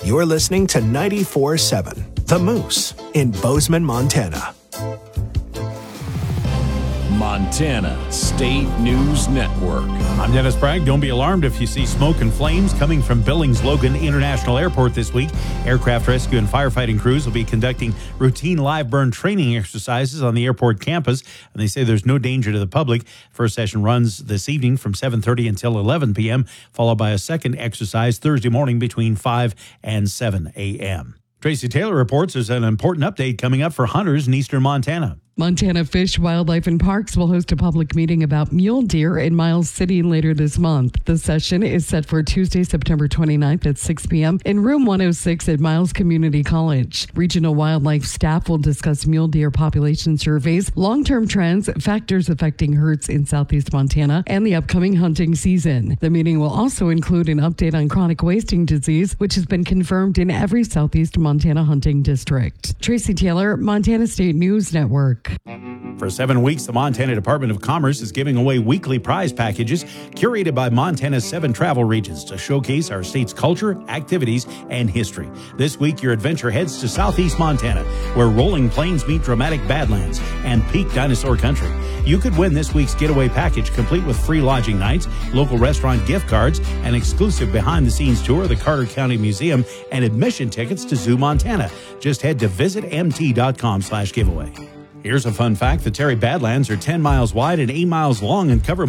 You're listening to 94.7 The Moose in Bozeman, Montana. Montana State News Network. I'm Dennis Bragg. Don't be alarmed if you see smoke and flames coming from Billings Logan International Airport this week. Aircraft rescue and firefighting crews will be conducting routine live burn training exercises on the airport campus, and they say there's no danger to the public. First session runs this evening from 7:30 until 11 p.m., followed by a second exercise Thursday morning between 5 and 7 a.m. Tracy Taylor reports there's an important update coming up for hunters in eastern Montana. Montana Fish, Wildlife and Parks will host a public meeting about mule deer in Miles City later this month. The session is set for Tuesday, September 29th at 6 p.m. in room 106 at Miles Community College. Regional wildlife staff will discuss mule deer population surveys, long-term trends, factors affecting herds in southeast Montana, and the upcoming hunting season. The meeting will also include an update on chronic wasting disease, which has been confirmed in every southeast Montana hunting district. Tracy Taylor, Montana State News Network. For 7 weeks, the Montana Department of Commerce is giving away weekly prize packages curated by Montana's 7 travel regions to showcase our state's culture, activities, and history. This week, your adventure heads to southeast Montana, where rolling plains meet dramatic badlands and peak dinosaur country. You could win this week's getaway package, complete with free lodging nights, local restaurant gift cards, an exclusive behind-the-scenes tour of the Carter County Museum, and admission tickets to Zoo Montana. Just head to visitmt.com/giveaway. Here's a fun fact. The Terry Badlands are 10 miles wide and 8 miles long and cover